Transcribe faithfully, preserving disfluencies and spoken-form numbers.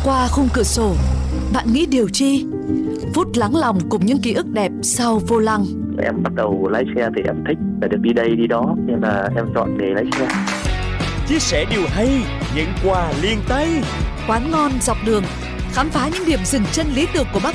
Qua khung cửa sổ, bạn nghĩ điều chi? Phút lắng lòng cùng những ký ức đẹp sau vô lăng. Em bắt đầu lái xe thì em thích phải được đi đây đi đó, nên là em chọn nghề lái xe. Chia sẻ điều hay, nhận quà liền tay. Quán ngon dọc đường, khám phá những điểm dừng chân lý tưởng của Bắc